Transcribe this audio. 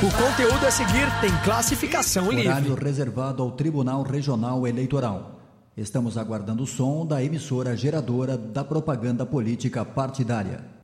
O conteúdo a seguir tem classificação livre. Horário reservado ao Tribunal Regional Eleitoral. Estamos aguardando o som da emissora geradora da propaganda política partidária.